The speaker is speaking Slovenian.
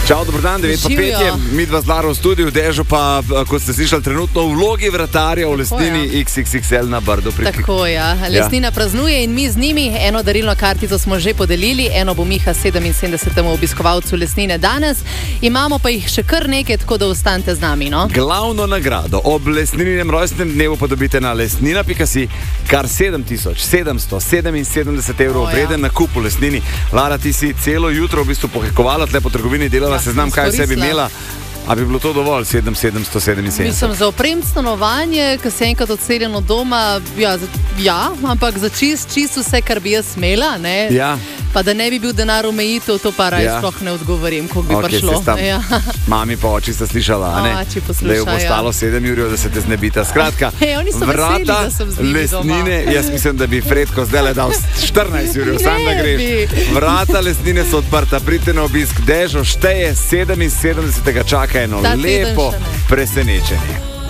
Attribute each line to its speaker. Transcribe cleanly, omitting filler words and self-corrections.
Speaker 1: Čau, dobro dan, 9:05 je, midva z Laro v studiu, Dežo pa, kot ste slišali, trenutno v vlogi vratarja v Lesnini XXXL na Brdu.
Speaker 2: Tako, ja. Lesnina praznuje in mi z njimi. Eno darilno kartico smo že podelili, eno bo Miha 77. obiskovalcu Lesnine danes. Imamo pa jih še kar nekaj, tako da ostanite z nami, no?
Speaker 1: Glavno nagrado ob Lesnininem rojstnem dnevu pa dobite na lesnina.si, kar 7777 evrov vreden nakup v Lesnini. Lara, ti si celo jutro v bistvu pohekovala tle po trgovini, delala seznam, kaj vse bi imela. A bi bilo to dovolj, 7777?
Speaker 2: Mislim, za oprem stanovanje, ko se enkrat odseljen od doma, ja, ampak za čist vse, kar bi jaz smela, ne?
Speaker 1: Ja.
Speaker 2: Pa da ne bi bil denar omejitev, to pa raj sploh ne odgovorim, koliko bi prišlo.
Speaker 1: Ja. Mami pa oči sta slišala, ne?
Speaker 2: Oči posluša,
Speaker 1: da je ostalo 7 jurjev, da se te znebita. Skratka,
Speaker 2: oni so veseli, da sem z njimi
Speaker 1: Lesnine,
Speaker 2: doma.
Speaker 1: jaz mislim, da bi Fredko zdaj dal 14 jurjev, sam da greš. Vrata Lesnine so odprta, pridite na obisk. Dežo šteje 77. čaka eno lepo presenečenje.